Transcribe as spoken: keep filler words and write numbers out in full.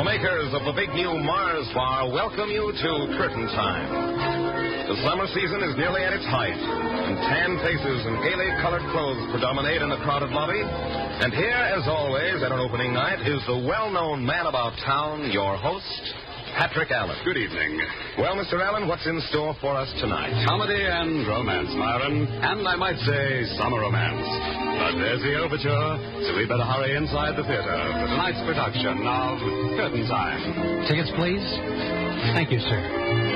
The makers of the big new Mars bar welcome you to Curtain Time. The summer season is nearly at its height, and tan faces and gaily colored clothes predominate in the crowded lobby. And here, as always, at an opening night, is the well-known man about town, your host, Patrick Allen. Good evening. Well, Mister Allen, what's in store for us tonight? Comedy and romance, Myron. And I might say summer romance. But there's the overture, so we better hurry inside the theater for tonight's production of Curtain Time. Tickets, please. Thank you, sir.